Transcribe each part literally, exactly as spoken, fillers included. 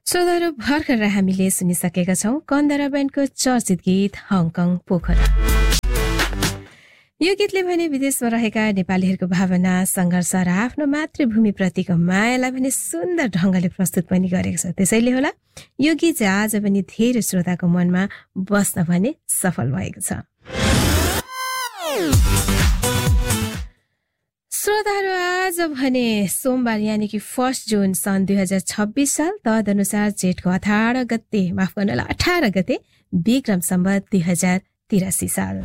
श्रोताहरू, भर्खर हामीले सुनिसकेका छौं कन्दरा ब्यान्डको चर्चित गीत हङकङ पोखरा। यो गीतले भने विदेशमा रहेका नेपालीहरूको भावना, संघर्ष र आफ्नो मातृभूमिप्रतिको मायालाई भने सुन्दर ढंगले प्रस्तुत पनि गरेको छ। त्यसैले होला यो गीत चाहिँ आज पनि धेरै श्रोताको मनमा बस्न भने सफल भएको छ। श्रोताहरू, आज भने सोमबार यानि कि फर्स्ट जुन सन् दुई हजार छब्बीस साल तदनुसार जेठको अठारह गते माफ गर्नुहोला अठारह गते विक्रम सम्वत दुई हजार तिरासी साल।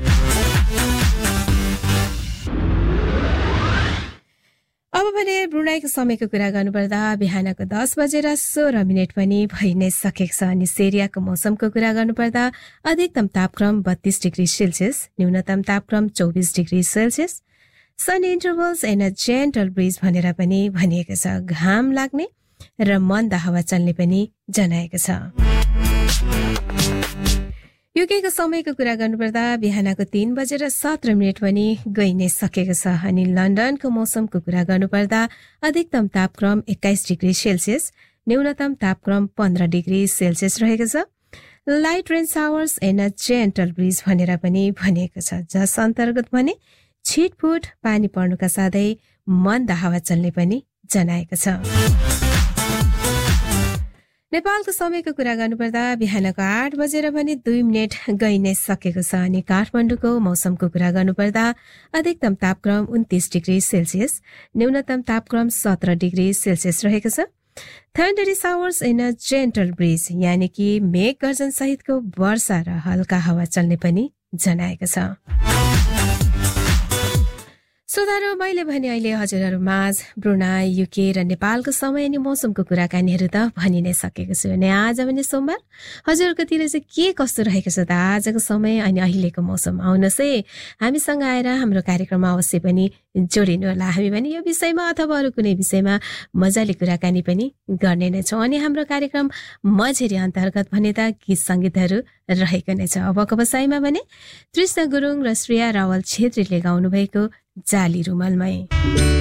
अब भने ब्रुनाईको समयको कुरा गर्नुपर्दा बिहानको दस बजेर सोह्र मिनट पनि भइ नै सकेको छ। अनि सेरियाको मौसमको कुरा गर्नुपर्दा अधिकतम तापक्रम बत्तीस डिग्री सेल्सियस, न्यूनतम तापक्रम चौबिस degree Celsius, sun इन्टरभल्स and a gentle bridge भनेर पनि भनिएको छ। घाम लाग्ने र मन्द हावा चल्ने पनि जनाएको छ। युकेको समयको कुरा गर्नुपर्दा बिहानको तीन बजेर सत्र मिनट पनि गइ नै सकेको छ। अनि लन्डनको मौसमको कुरा गर्नुपर्दा अधिकतम तापक्रम एक्काइस डिग्री सेल्सियस, न्यूनतम तापक्रम पन्ध्र डिग्री सेल्सियस रहेको छ। Light rain showers and a gentle bridge भनेर पनि भनिएको छ, जस अन्तर्गत भने छिटफुट पानी पर्नुका साथै मन्द हावा चल्ने पनि जनाएको छ। नेपालको समयको कुरा गर्नुपर्दा बिहानको आठ बजेर पनि दुई मिनट गइ नै सकेको छ। अनि काठमाडौँको मौसमको कुरा गर्नुपर्दा अधिकतम तापक्रम उन्तिस डिग्री सेल्सियस, न्यूनतम तापक्रम सत्र डिग्री सेल्सियस रहेको छ। थन्डरी showers in a gentle bridge यानि कि मेघ गर्जन सहितको वर्षा र हल्का हावा चल्ने पनि जनाएको छ। श्रोताहरू, मैले भने अहिले हजुरहरू माझ ब्रुनाई, युके र नेपालको समय अनि मौसमको कुराकानीहरू त भनि नै सकेको छु। अनि आज भने सोमबार हजुरहरूकोतिर चाहिँ के कस्तो रहेको छ त आजको समय अनि अहिलेको मौसम? आउनुहोस् है, हामीसँग आएर हाम्रो कार्यक्रममा अवश्य पनि जोडिनु होला। हामी भने यो विषयमा अथवा अरू कुनै विषयमा मजाले कुराकानी पनि गर्ने नै छौँ। अनि हाम्रो कार्यक्रम मझेरी अन्तर्गत भने त गीत सङ्गीतहरू रहेको नै छ। अबको बसाइमा भने कृष्ण गुरुङ र श्रेया रावल छेत्रीले गाउनु भएको जाली रुमालमै।